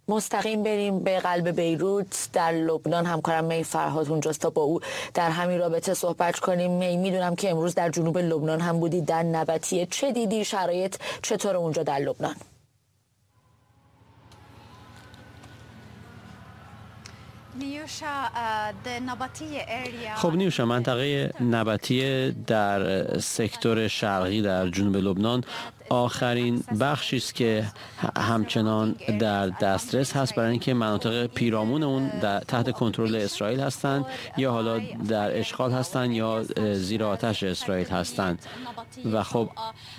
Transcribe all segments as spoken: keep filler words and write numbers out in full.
مستقیم بریم به قلب بیروت در لبنان. همکارم می فرهاد اونجاست تا با او در همین رابطه صحبت کنیم. می، میدونم که امروز در جنوب لبنان هم بودی، در نبطیه. چه دیدی؟ شرایط چطور اونجا در لبنان؟ خب نیوشا، منطقه نبطیه در سکتور شرقی در جنوب لبنان آخرین بخشی است که همچنان در دسترس هست، برای اینکه مناطق پیرامون اون در تحت کنترل اسرائیل هستند یا حالا در اشغال هستند یا زیر آتش اسرائیل هستند. و خب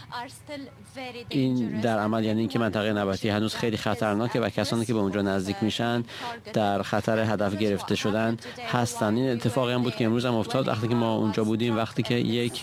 این در عمل یعنی اینکه منطقه نبطیه هنوز خیلی خطرناکه و کسانی که به اونجا نزدیک میشن در خطر هدف گرفته شدن هستند. این اتفاقی هم بود که امروز هم افتاد وقتی که ما اونجا بودیم، وقتی که یک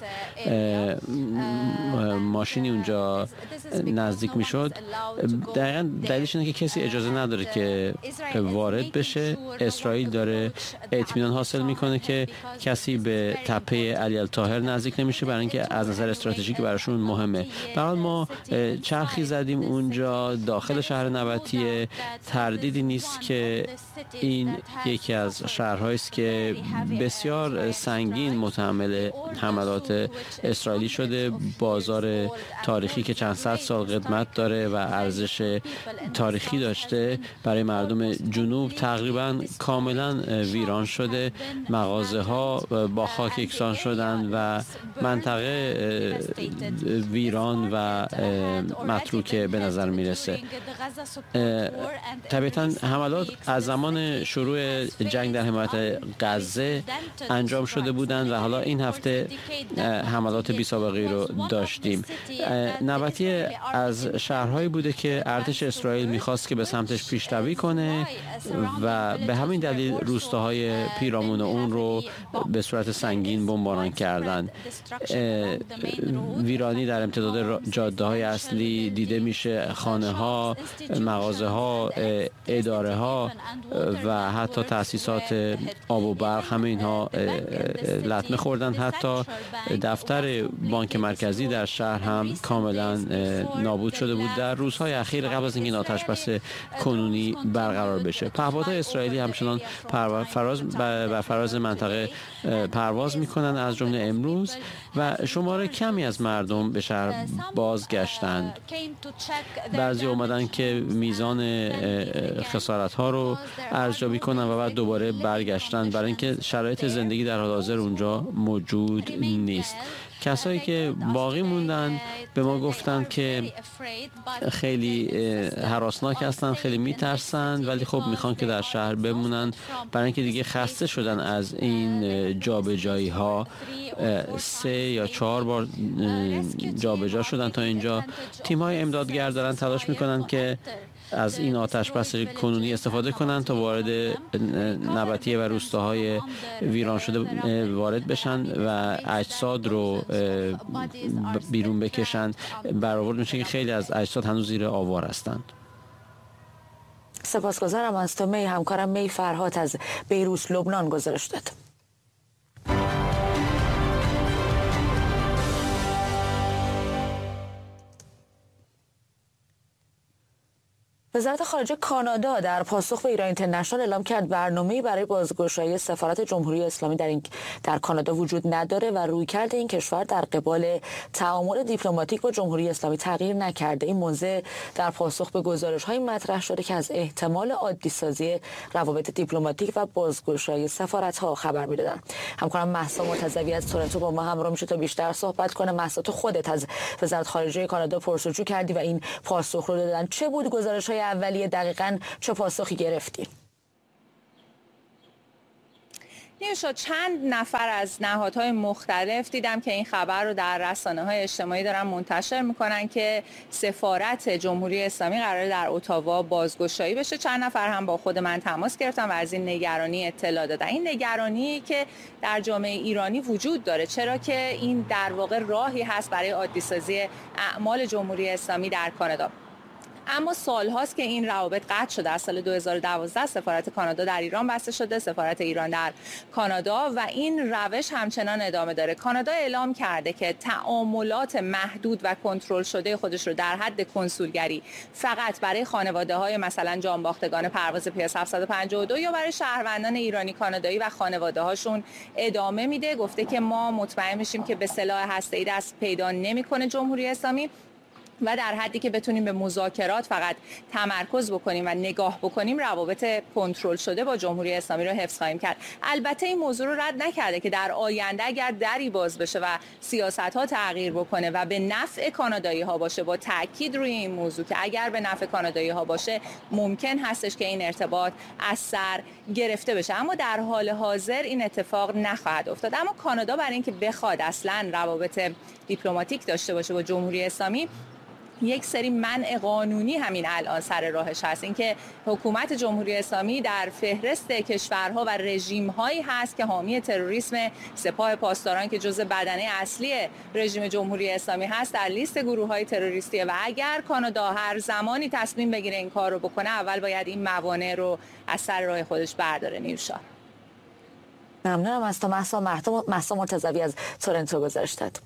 ماشینی اونجا نزدیک میشد. دقیقاً دلیلش اینه که کسی اجازه نداره که وارد بشه. اسرائیل داره اطمینان حاصل میکنه که کسی به تپه علی الطاهر نزدیک نمیشه، برای اینکه از نظر استراتژیک براشون مهمه. به حال ما چرخی زدیم اونجا داخل شهر نبطیه. تردیدی نیست که این یکی از شهرهایی است که بسیار سنگین متحمل حملات اسرائیلی شده. بازار تاریخی که چند صد سال قدمت داره و ارزش تاریخی داشته برای مردم جنوب تقریبا کاملا ویران شده. مغازه ها با خاک یکسان شدن و منطقه ویران و متروکه به نظر میرسه. طبعا حملات از زمان شروع جنگ در حمایت غزه انجام شده بودند و حالا این هفته حملات بی سابقه رو داشتیم. نبطیه از شهرهایی بوده که ارتش اسرائیل میخواست که به سمتش پیشروی کنه و به همین دلیل روستاهای پیرامون اون رو به صورت سنگین بمباران کردند. ویرانی در امتداد جاده های اصلی دیده میشه، خانه ها، مغازه ها، اداره ها و حتی تأسیسات آب و برق، همه اینها لطمه خوردن. حتی دفتر بانک مرکزی در شهر هم کاملا نابود شده بود در روزهای اخیر قبل از اینکه این آتشبس کنونی برقرار بشه. پهپادهای اسرائیلی همچنان فراز و فراز منطقه پرواز میکنن از جمله امروز و شماره کمی از مردم به شهر بازگشتند. بعضی اومدن که میزان خسارت ها رو ارزیابی کنن و بعد دوباره برگشتن، برای اینکه شرایط زندگی در حال حاضر اونجا موجود نیست. کسایی که باقی موندن به ما گفتن که خیلی هراسناک هستن، خیلی میترسن، ولی خب میخوان که در شهر بمونن برای اینکه دیگه خسته شدن از این جابجایی ها. سه یا چهار بار جابجا شدن تا اینجا. تیم های امدادگر دارن تلاش میکنن که از این آتش بس کنونی استفاده کنن تا وارد نبطیه و روستاهای ویران شده وارد بشن و اجساد رو بیرون بکشن. برآورد میشه که خیلی از اجساد هنوز زیر آوار هستند. سپاسگزارم از تو می. همکارم می فرهاد از بیروت لبنان گزارش داد. وزارت خارجه کانادا در پاسخ به ایران اینترنشنال اعلام کرد برنامه‌ای برای بازگشایی سفارت جمهوری اسلامی در این در کانادا وجود نداره و رویکرد این کشور در قبال تعامل دیپلماتیک با جمهوری اسلامی تغییر نکرده. این موضوع در پاسخ به گزارش‌های مطرح شده که از احتمال عادی‌سازی روابط دیپلماتیک و بازگشایی سفارت‌ها خبر می‌دادن. همکارم مهسا مرتضوی از تورنتو با ما همراه میشه تا بیشتر صحبت کنه. مهسا، تو خودت از وزارت خارجه کانادا پرسجو کردی و این پاسخ رو دادن. چه بود گزارش‌های اولیه؟ دقیقاً چه پاسخی گرفتی؟ نیوشا، چند نفر از نهادهای مختلف دیدم که این خبر رو در رسانه‌های اجتماعی دارن منتشر میکنن که سفارت جمهوری اسلامی قراره در اتاوا بازگشایی بشه. چند نفر هم با خود من تماس گرفتن و از این نگرانی اطلاع دادن. این نگرانی که در جامعه ایرانی وجود داره، چرا که این در واقع راهی هست برای عادی‌سازی اعمال جمهوری اسلامی در کانادا. اما سالهاست که این روابط قطع شده. از سال دو هزار و دوازده سفارت کانادا در ایران بسته شده، سفارت ایران در کانادا، و این روش همچنان ادامه داره. کانادا اعلام کرده که تعاملات محدود و کنترل شده خودش رو در حد کنسولگری فقط برای خانواده‌های مثلا جانباختگان پرواز پی اس هفتصد و پنجاه و دو یا برای شهروندان ایرانی کانادایی و خانواده‌هاشون ادامه میده. گفته که ما مطمئن میشیم که به سلاح هسته‌ای دست پیدا نمی‌کنه جمهوری اسلامی و در حدی که بتونیم به مذاکرات فقط تمرکز بکنیم و نگاه بکنیم روابط کنترل شده با جمهوری اسلامی رو حفظ خواهیم کرد. البته این موضوع رو رد نکرده که در آینده اگر دری باز بشه و سیاست‌ها تغییر بکنه و به نفع کانادایی‌ها باشه، با تاکید روی این موضوع که اگر به نفع کانادایی‌ها باشه ممکن هستش که این ارتباط از سر گرفته بشه، اما در حال حاضر این اتفاق نخواهد افتاد. اما کانادا برای اینکه بخواد اصلاً روابط دیپلماتیک داشته باشه با جمهوری اسلامی، یک سری منع قانونی همین الان سر راهش هست. اینکه حکومت جمهوری اسلامی در فهرست کشورها و رژیم‌هایی هست که حامی تروریسم، سپاه پاسداران که جزء بدنه اصلی رژیم جمهوری اسلامی هست در لیست گروه‌های تروریستی، و اگر کانادا هر زمانی تصمیم بگیره این کار رو بکنه، اول باید این موانع رو از سر راه خودش برداره. نیوشا. ممنونم از تو مهسا مهسا مرتضوی از تورنتو گذاشتد.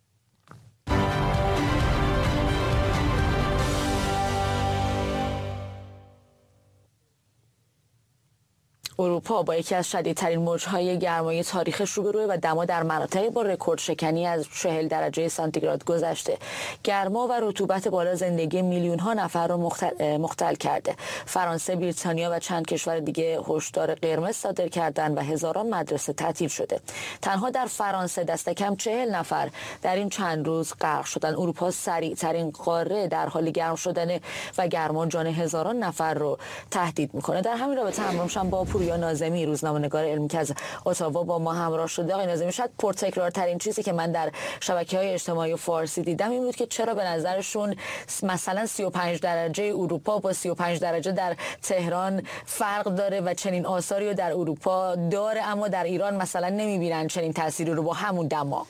اروپا با یکی از شدیدترین موج‌های گرمای تاریخش روبروه و دما در مناطقی با رکورد شکنی از چهل درجه سانتیگراد گذشته. گرما و رطوبت بالا زندگی میلیون‌ها نفر را مختل, مختل کرده. فرانسه، بریتانیا و چند کشور دیگه هشدار قرمز صادر کردند و هزاران مدرسه تعطیل شده. تنها در فرانسه دست کم چهل نفر در این چند روز غرق شدند. اروپا سریع‌ترین قاره در حال گرم شدن و گرما جان هزاران نفر رو تهدید می‌کنه. در همین رابطه همراهشم با پوریا ناظمی، روزنامه‌نگار علمی که از اتاوا با ما همراه شده. آقای ناظمی، شاید پرتکرارترین چیزی که من در شبکه‌های اجتماعی فارسی دیدم این بود که چرا به نظرشون مثلا سی و پنج درجه اروپا با سی و پنج درجه در تهران فرق داره و چنین آثاری رو در اروپا داره، اما در ایران مثلا نمی‌بینن چنین تأثیری رو با همون دما.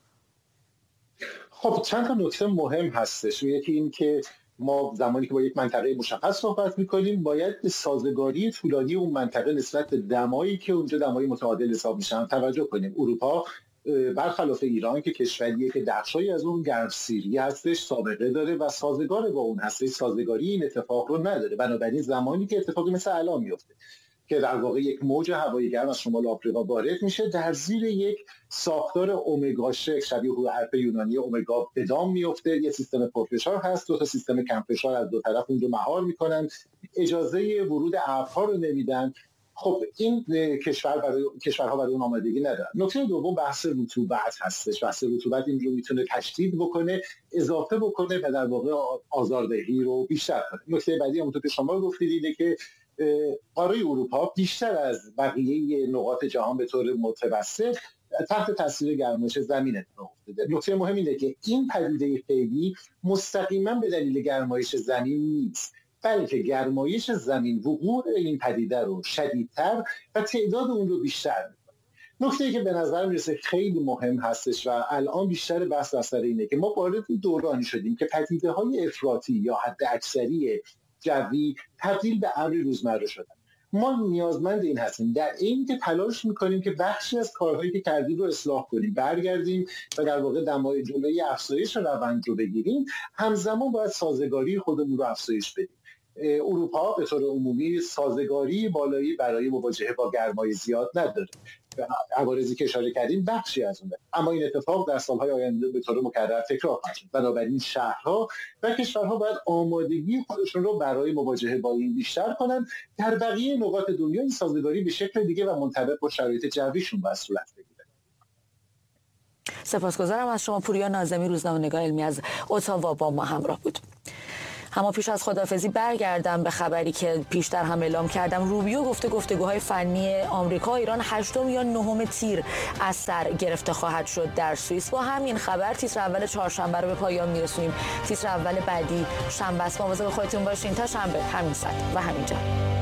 خب چند تا نکته مهم هستش. یکی این که ما زمانی که با یک منطقه مشخص صحبت می‌کنیم باید به سازگاری طولانی اون منطقه نسبت به دمایی که اونجا دمای متعادل حساب میشن توجه کنیم. اروپا برخلاف ایران که کشوریه که بخشی از اون گرمسیری هستش سابقه داره و سازگار با اون هستش، سازگاری این اتفاق رو نداره. بنابراین زمانی که اتفاقی مثل الان میفته که در واقع یک موج هوایی گرم از شمال آفریقا وارد میشه، در زیر یک ساختار اومگا شکل شبیه حرف یونانی اومگا به دام میفته. یه سیستم پرفشار هست، دو تا سیستم کم فشار از دو طرف اون رو مهار میکنن، اجازه ورود ابرها رو نمیدن. خب این کشور برای کشورها برای اون آمادگی ندارن. نکته دوم بحث رطوبت هستش. بحث رطوبت این رو میتونه تشدید بکنه، اضافه بکنه و در واقع آزاردهی رو بیشتر کنه. نکته بعدی همونطور که شما گفتید اینه که قاره اروپا بیشتر از بقیه نقاط جهان به طور متوسط تحت تاثیر گرمایش زمین اتفاق افتاده. نکته مهم اینه که این پدیده فعلی مستقیما به دلیل گرمایش زمین نیست، بلکه گرمایش زمین وقوع این پدیده رو شدیدتر و تعداد اون رو بیشتر می‌کنه. نکته‌ای که به نظر میرسه خیلی مهم هستش و الان بیشتر بحث بر سر اینه که ما وارد دورانی شدیم که پدیده‌های افراطی یا حداکثری جوی تبدیل به امری روزمره شدن. ما نیازمند این هستیم در این که تلاش میکنیم که بخشی از کارهایی که کردیم رو اصلاح کنیم، برگردیم و در واقع دمای جلوی افزایش روند رو بگیریم. همزمان باید سازگاری خودمون رو افزایش بدیم. اروپا به طور عمومی سازگاری بالایی برای مواجهه با گرمای زیاد نداره. عوارضی که اشاره کردیم بخشی از اونه، اما این اتفاق در سالهای آینده به طور مکرر تکرار خواهد شد. بنابراین شهرها و کشورها باید آمادگی خودشون رو برای مواجهه با این بیشتر کنن. در بقیه نقاط دنیا این سازگاری به شکل دیگه و منطبق با شرایط جویشون باید صورت بگیره. سپاسگزارم از شما. پوریا ناظمی، روزنامه‌نگار علمی از اتاوا با ما همراه بود. اما پیش از خداحافظی برگردم به خبری که پیشتر هم اعلام کردم. روبیو گفته گفتگوهای فنی آمریکا ایران هشتم یا نهم تیر از سر گرفته خواهد شد در سوئیس. با همین خبر تیتر اول چهارشنبه رو به پایان میرسونیم. تیتر اول بعدی شنبه است. مواظب خودتون باشین تا شنبه همین ساعت و همینجا.